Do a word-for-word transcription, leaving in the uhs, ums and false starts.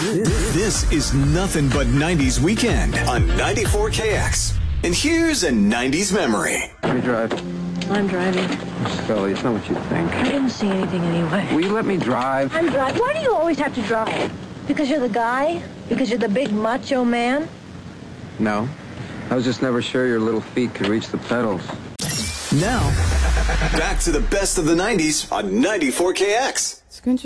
This is nothing but nineties weekend on ninety-four K X. And here's a nineties memory. Let me drive. I'm driving. Scully, it's not what you think. I didn't see anything anyway. Will you let me drive? I'm driving. Why do you always have to drive? Because you're the guy? Because you're the big macho man? No. I was just never sure your little feet could reach the pedals. Now, back to the best of the nineties on ninety-four K X.